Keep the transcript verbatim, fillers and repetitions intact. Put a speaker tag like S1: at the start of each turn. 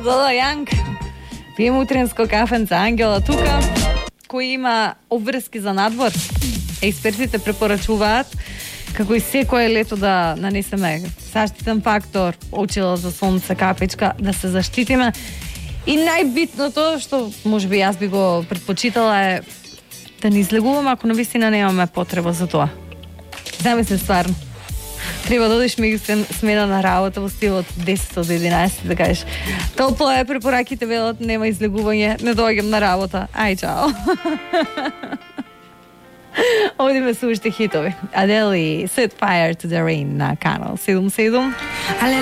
S1: Zola Young. Pijem utrинско кафенце Ангела тука, кој има обврски за надвор. Експертите препорачуваат како и секое лето да нанесеме заштитен фактор, очила за сонце, капичка, да се заштитиме. И најбитното, што можеби јас би го предпочитала е да не излегуваме ако навистина немаме потреба за тоа. Замисли стварно. Треба да одиш меѓу смена на работа во стилот десет до единаесет, да кажеш топло е, препораките велат, нема излегување, не доаѓам на работа. Ај, чао. Овде ме слушате хитови. Адели, Set Fire to the Rain на Канал седум седум.